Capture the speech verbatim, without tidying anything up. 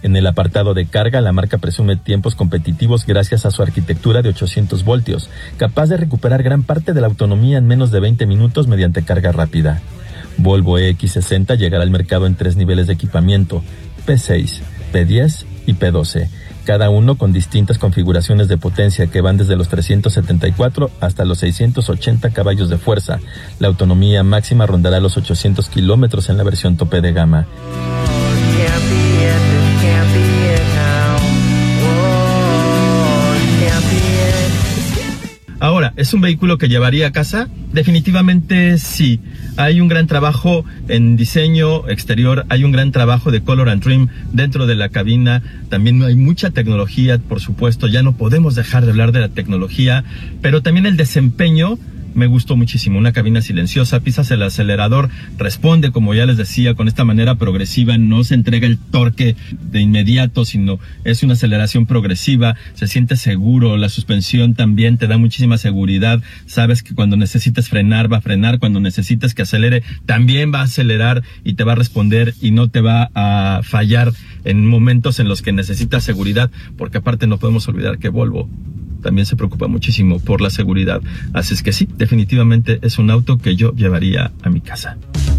En el apartado de carga, la marca presume tiempos competitivos gracias a su arquitectura de ochocientos voltios, capaz de recuperar gran parte de la autonomía en menos de veinte minutos mediante carga rápida. Volvo E X sesenta llegará al mercado en tres niveles de equipamiento, P seis, P diez y P doce, cada uno con distintas configuraciones de potencia que van desde los trescientos setenta y cuatro hasta los seiscientos ochenta caballos de fuerza. La autonomía máxima rondará los ochocientos kilómetros en la versión tope de gama. Ahora, ¿es un vehículo que llevaría a casa? Definitivamente sí. Hay un gran trabajo en diseño exterior, hay un gran trabajo de color and trim dentro de la cabina. También hay mucha tecnología, por supuesto, ya no podemos dejar de hablar de la tecnología, pero también el desempeño me gustó muchísimo. Una cabina silenciosa, pisas el acelerador, responde, como ya les decía, con esta manera progresiva, no se entrega el torque de inmediato, sino es una aceleración progresiva, se siente seguro, la suspensión también te da muchísima seguridad, sabes que cuando necesites frenar va a frenar, cuando necesites que acelere también va a acelerar y te va a responder y no te va a fallar en momentos en los que necesitas seguridad, porque aparte no podemos olvidar que Volvo también se preocupa muchísimo por la seguridad. Así es que sí, definitivamente es un auto que yo llevaría a mi casa.